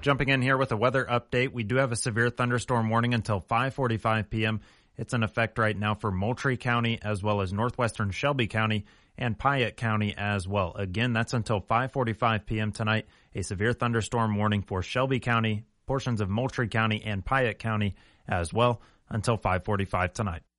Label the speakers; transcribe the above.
Speaker 1: Jumping in here with a weather update, we do have a severe thunderstorm warning until 5:45 p.m. It's in effect right now for Moultrie County as well as northwestern Shelby County and Piatt County as well. Again, that's until 5:45 p.m. tonight. A severe thunderstorm warning for Shelby County, portions of Moultrie County, and Piatt County as well until 5:45 tonight.